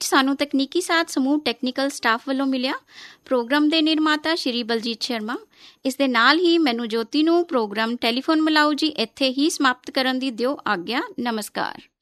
ਸਾਨੂੰ ਤਕਨੀਕੀ ਸਾਥ ਸਮੂਹ ਟੈਕਨੀਕਲ ਸਟਾਫ ਵੱਲੋਂ ਮਿਲਿਆ। ਪ੍ਰੋਗਰਾਮ ਦੇ ਨਿਰਮਾਤਾ ਸ਼੍ਰੀ ਬਲਜੀਤ ਸ਼ਰਮਾ। ਇਸ ਦੇ ਨਾਲ ਹੀ ਮੈਨੂੰ ਜੋਤੀ ਨੂੰ ਪ੍ਰੋਗਰਾਮ ਟੈਲੀਫੋਨ ਮਿਲਾਓ ਜੀ ਇੱਥੇ ਹੀ ਸਮਾਪਤ ਕਰਨ ਦੀ ਦਿਓ ਆਗਿਆ। ਨਮਸਕਾਰ।